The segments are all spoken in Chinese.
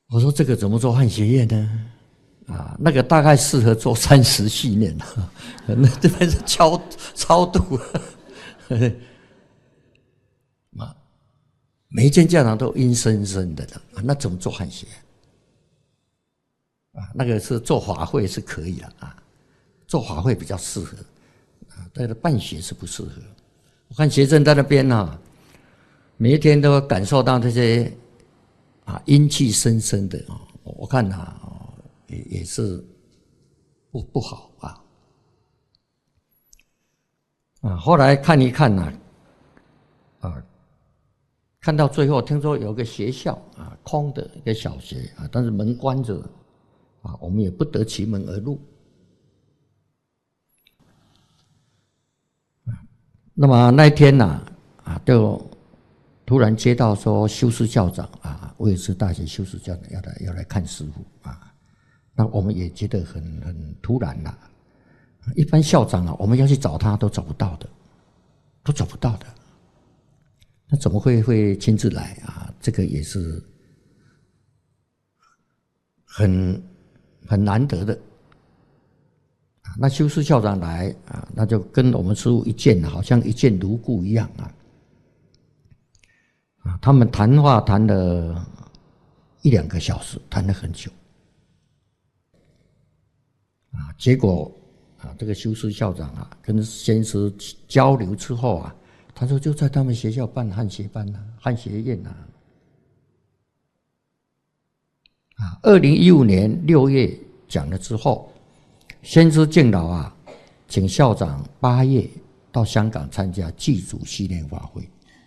我说这个怎么做汉学院呢？那个大概适合做30系念那这边是超度每一间教堂都阴森森的那怎么做汉学？那个是做法会是可以的做法会比较适合但是办学是不适合。我看学生在那边每一天都感受到这些阴气深深的我看也是不好后来看一看看到最后听说有个学校空的一个小学但是门关着我们也不得其门而入。那么那一天就突然接到说修士校长威尔斯大学修士校长要来看师父那我们也觉得很突然一般校长我们要去找他都找不到的，那怎么会亲自来这个也是很难得的那修士校长来那就跟我们师父一见好像一见如故一样他们谈话谈了1-2个小时，谈了很久结果这个修士校长跟先师交流之后他说就在他们学校办汉学班汉学院2015年6月讲了之后，先知敬老请校长8月到香港参加祭祖系列法会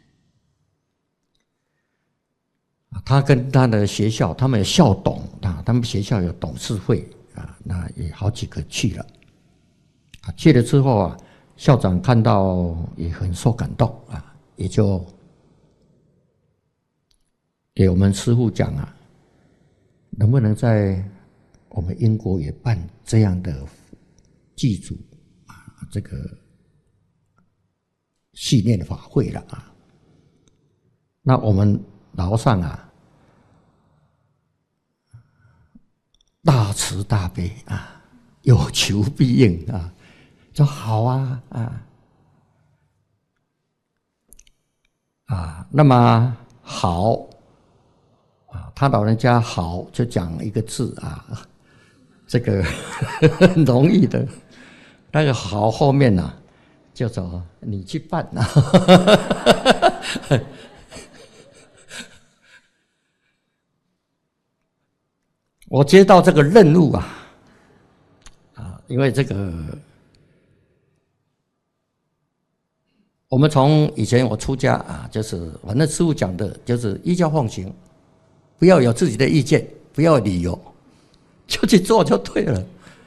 他跟他的学校他们有校董他们学校有董事会那也好几个去了去了之后校长看到也很受感动也就给我们师父讲能不能在我们英国也办这样的祭祖这个系列法会了那我们楼上大慈大悲有求必应说好那么好他老人家好就讲一个字这个很容易的那个好后面叫做你去办我接到这个任务因为这个我们从以前我出家就是反正师父讲的就是依教奉行，不要有自己的意见，不要有理由，就去做就对了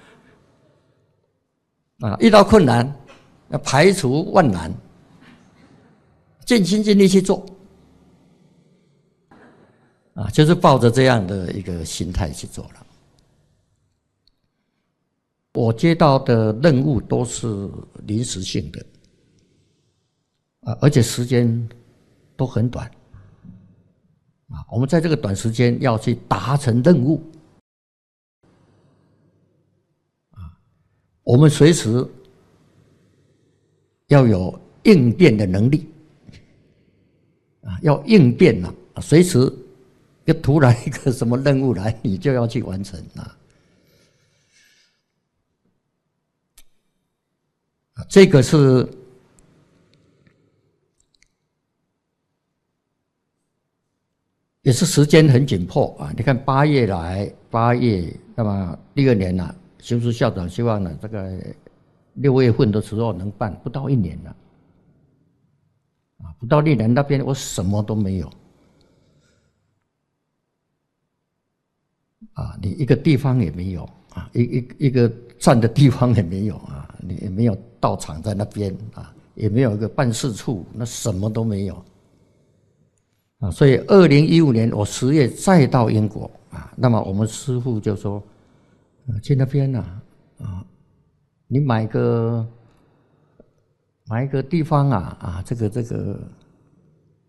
遇到困难要排除万难，尽心尽力去做就是抱着这样的一个心态去做了。我接到的任务都是临时性的而且时间都很短我们在这个短时间要去达成任务我们随时要有应变的能力要应变随时突然一个什么任务来你就要去完成这个是也是时间很紧迫你看8月来8月那么第2年修士校长希望这个6月份的时候能办，不到1年了不到1年那边我什么都没有你一个地方也没有一个站的地方也没有你也没有道场在那边也没有一个办事处，那什么都没有所以2015年我10月再到英国那么我们师父就说去那边你买一个地方这个